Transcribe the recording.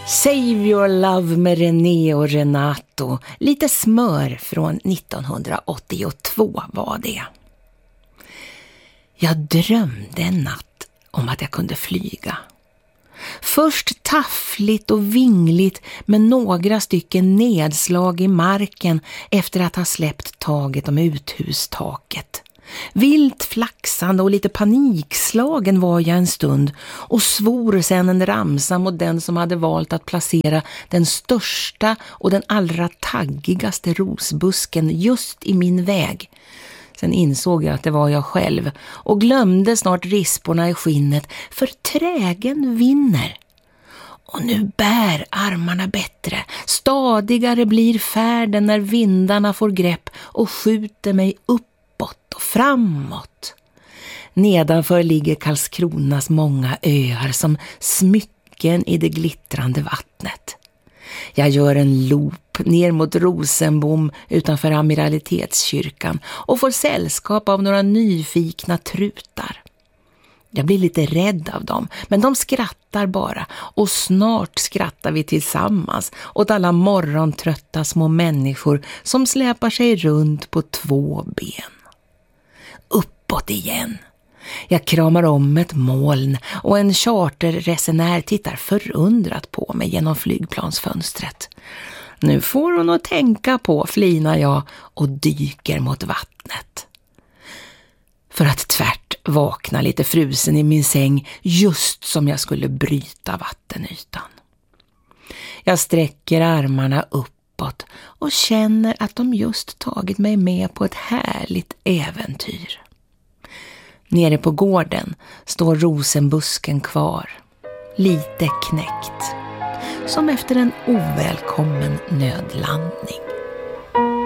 Save Your Love med René och Renato. Lite smör från 1982 var det. Jag drömde en natt om att jag kunde flyga. Först taffligt och vingligt med några stycken nedslag i marken efter att ha släppt taget om uthustaket. Vilt flaxande och lite panikslagen var jag en stund och svor sedan en ramsa mot den som hade valt att placera den största och den allra taggigaste rosbusken just i min väg. Sen insåg jag att det var jag själv och glömde snart risporna i skinnet, för trägen vinner. Och nu bär armarna bättre, stadigare blir färden när vindarna får grepp och skjuter mig uppåt och framåt. Nedanför ligger Karlskronas många öar som smycken i det glittrande vattnet. Jag gör en loop ner mot Rosenbom utanför Amiralitetskyrkan och får sällskap av några nyfikna trutar. Jag blir lite rädd av dem, men de skrattar bara och snart skrattar vi tillsammans åt alla morgontrötta små människor som släpar sig runt på 2 ben. Uppåt igen. Jag kramar om ett moln och en charterresenär tittar förundrat på mig genom flygplansfönstret. Nu får hon att tänka på, flinar jag och dyker mot vattnet. För att tvärt vakna lite frusen i min säng just som jag skulle bryta vattenytan. Jag sträcker armarna uppåt och känner att de just tagit mig med på ett härligt äventyr. Nere på gården står rosenbusken kvar, lite knäckt, som efter en ovälkommen nödlandning.